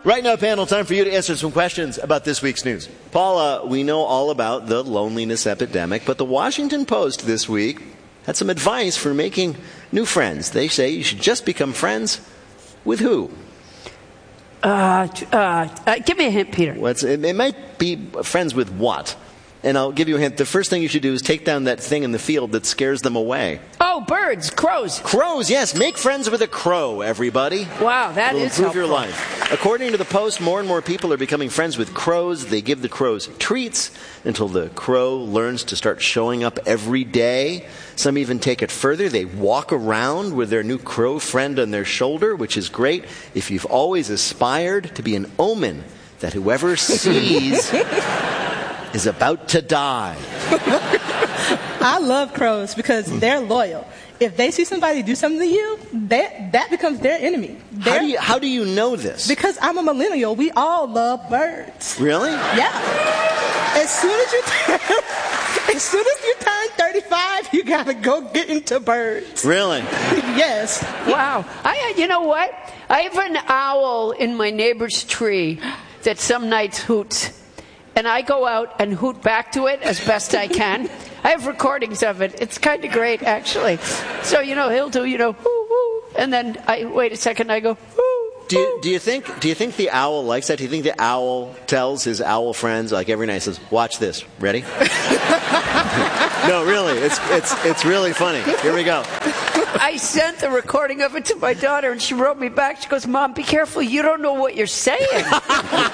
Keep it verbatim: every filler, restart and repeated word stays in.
Right now, panel, time for you to answer some questions about this week's news. Paula, we know all about the loneliness epidemic, but the Washington Post this week had some advice for making new friends. They say you should just become friends with who? Uh, uh, uh, give me a hint, Peter. What's, it, it might be friends with what? And I'll give you a hint. The first thing you should do is take down that thing in the field that scares them away. Oh, birds, crows. Crows, yes. Make friends with a crow, everybody. Wow, that It'll is improve helpful. your life. According to the Post, more and more people are becoming friends with crows. They give the crows treats until the crow learns to start showing up every day. Some even take it further. They walk around with their new crow friend on their shoulder, which is great if you've always aspired to be an omen that whoever sees is about to die. I love crows because they're loyal. If they see somebody do something to you, they, that becomes their enemy. How do, you, how do you know this? Because I'm a millennial. We all love birds. Really? Yeah. As soon as you turn, as soon as you turn thirty-five, you gotta go get into birds. Really? Yes. Wow. I, you know what? I have an owl in my neighbor's tree that some nights hoots. And I go out and hoot back to it as best I can. I have recordings of it. It's kind of great, actually. So, you know, he'll do, you know, whoo, whoo. And then I wait a second, I go, whoo. Do you, do you think do you think the owl likes that? Do you think the owl tells his owl friends, like every night, says, watch this, ready? No, really, it's it's it's really funny. Here we go. I sent the recording of it to my daughter, and she wrote me back. She goes, Mom, be careful. You don't know what you're saying.